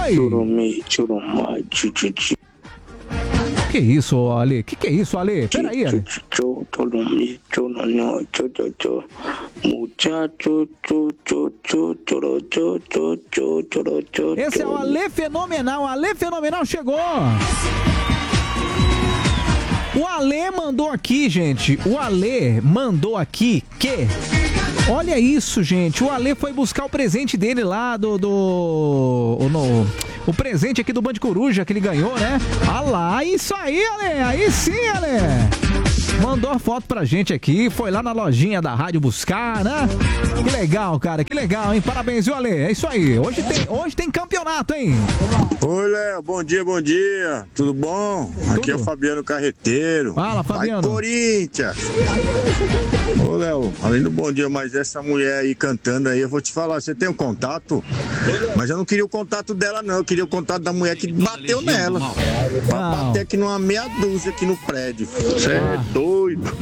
Vai! Que isso, Ale? Que é isso, Ale? Peraí, Ale. Esse é o Ale Fenomenal. Ale Fenomenal chegou. O Ale mandou aqui, gente. O Ale mandou aqui que... Olha isso, gente. O Ale foi buscar o presente dele lá o presente aqui do Band Coruja que ele ganhou, né? Ah lá, isso aí, Ale. Aí sim, Ale. Mandou a foto pra gente aqui, foi lá na lojinha da rádio buscar, né? Que legal, cara, que legal, hein? Parabéns, viu, Ale? É isso aí. Hoje tem campeonato, hein? Oi, Léo, bom dia. Tudo bom? Tudo. Aqui é o Fabiano Carreteiro. Fala, Fabiano. Vai, Corinthians! Ô, Léo, além do bom dia, mas essa mulher aí cantando aí, eu vou te falar, você tem um contato? Mas eu não queria o contato dela, não. Eu queria o contato da mulher que bateu nela. Pra bater aqui numa meia dúzia aqui no prédio. Você é doido.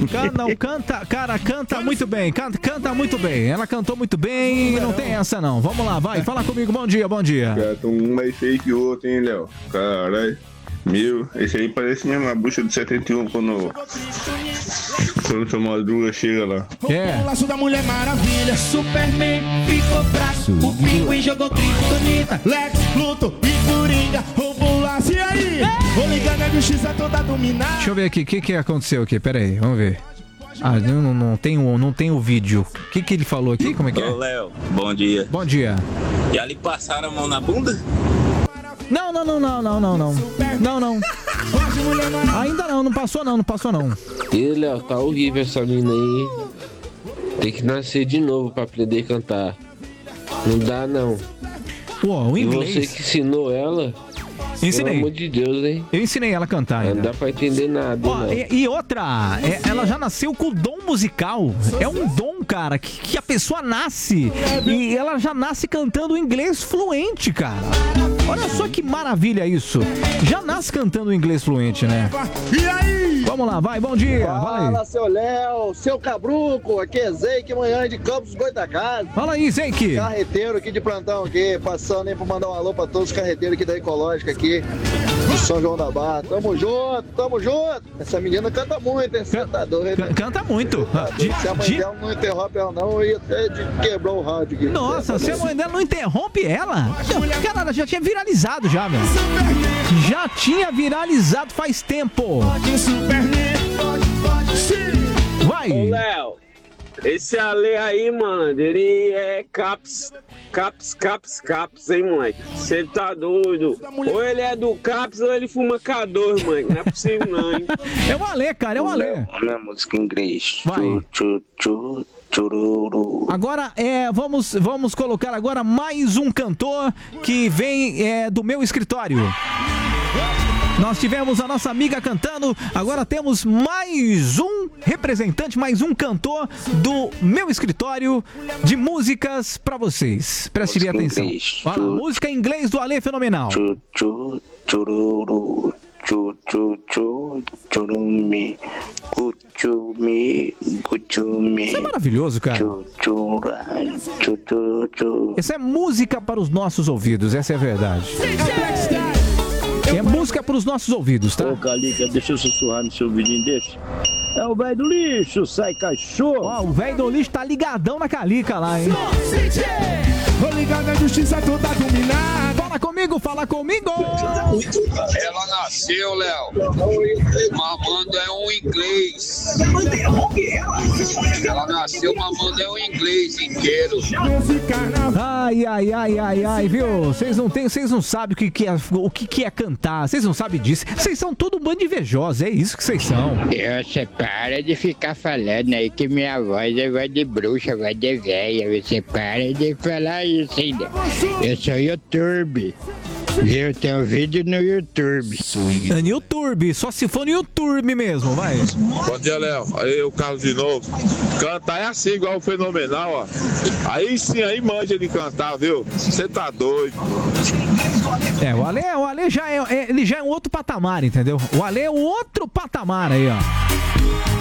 Canta muito bem. Canta muito bem. Ela cantou muito bem e não tem essa, não. Vamos lá, vai. Fala comigo. Bom dia. Canta um mais feio que o outro, hein, Léo? Caralho. Meu, esse aí parece mesmo a bucha do 71 quando sua madruga chega lá. É. O laço da Mulher Maravilha, Superman ficou fraco, o Pinguim jogou criptonita, Lex, Luthor e Coringa, roubou o laço, e aí? Vou ligar na justiça toda dominada. Deixa eu ver aqui, o que aconteceu aqui? Pera aí, vamos ver. Ah, não tem o vídeo. O que ele falou aqui? Como é que é? Ô, Léo, bom dia. Bom dia. E ali passaram a mão na bunda? Não. Ainda não passou não. E, Léo, tá horrível essa menina aí. Tem que nascer de novo pra aprender a cantar. Não dá, não. Pô, o inglês. E você que ensinou ela? Ensinei. Pelo amor de Deus, hein? Eu ensinei ela a cantar ainda. Não dá pra entender nada. Ó, e outra, ela já nasceu com o dom musical. É um dom, cara, que a pessoa nasce. E ela já nasce cantando inglês fluente, cara. Olha só que maravilha isso. Já nasce cantando inglês fluente, né? E aí? Vamos lá, vai, bom dia. Fala, seu Léo, seu Cabruco, aqui é Zeike, manhã de Campos Goitacazes. Fala aí, Zeike. Carreteiro aqui de plantão aqui, passando aí pra mandar um alô pra todos os carreteiros aqui da Ecológica aqui, de São João da Barra. Tamo junto. Essa menina canta muito, hein? Você tá doido, né? Canta muito. Se a mãe dela não interrompe ela não, eu ia até quebrar o rádio aqui. Nossa, se a mãe dela não interrompe ela? Cara, ela já tinha viralizado já, meu. Já tinha viralizado faz tempo. Vai. Ô, Léo, esse Ale aí, mano, ele é caps, hein, moleque? Você tá doido? Ou ele é do caps ou ele fuma K2, mano. Não é possível, não, hein? É o Ale, cara, é o Ale. Olha a música em inglês. Vai. Agora, vamos colocar agora mais um cantor que vem do meu escritório. Nós tivemos a nossa amiga cantando, agora temos mais um representante, mais um cantor do meu escritório de músicas pra vocês. Preste bem atenção. Fala, música em inglês do Ale Fenomenal. Isso é maravilhoso, cara. Essa é música para os nossos ouvidos, essa é a verdade. É música para os nossos ouvidos, tá? Ô, Calica, deixa eu sussurrar no seu ouvidinho desse. É o velho do lixo, sai cachorro. Ó, o velho do lixo tá ligadão na Calica lá, hein? Vou ligar na justiça toda dominada. Fala comigo! Ela nasceu, Léo, mamando é um inglês. Ela nasceu mamando é um inglês inteiro. Ai, viu? Vocês não sabem o que é cantar. Vocês não sabem disso. Vocês são todo um bando de invejosos, é isso que vocês são. Você para de ficar falando aí que minha voz é voz de bruxa, voz de velha. Você para de falar isso ainda. Eu sou YouTube. Eu tenho vídeo no YouTube. No YouTube, só se for no YouTube mesmo, vai. Bom dia, Léo. Aí o Carlos de novo. Cantar é assim, igual o Fenomenal, ó. Aí sim, aí manja de cantar, viu? Você tá doido. O Ale já é um outro patamar, entendeu? O Ale é um outro patamar aí, ó.